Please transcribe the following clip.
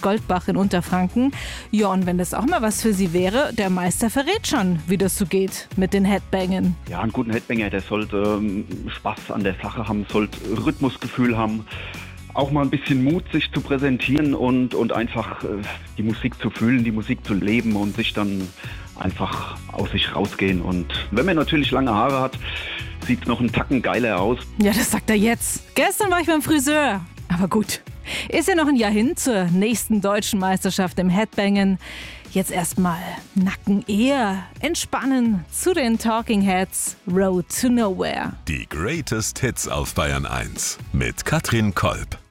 Goldbach in Unterfranken. Ja, und wenn das auch mal was für Sie wäre, der Meister verrät schon, wie das so geht mit den Headbangen. Ja, einen guten Headbanger, der sollte Spaß an der Sache haben, sollte Rhythmusgefühl haben. Auch mal ein bisschen Mut, sich zu präsentieren und einfach die Musik zu fühlen, die Musik zu leben und sich dann einfach aus sich rausgehen. Und wenn man natürlich lange Haare hat, sieht es noch einen Tacken geiler aus. Ja, das sagt er jetzt. Gestern war ich beim Friseur. Aber gut, ist ja noch ein Jahr hin zur nächsten deutschen Meisterschaft im Headbangen. Jetzt erstmal Nacken eher entspannen zu den Talking Heads Road to Nowhere. Die Greatest Hits auf Bayern 1 mit Katrin Kolb.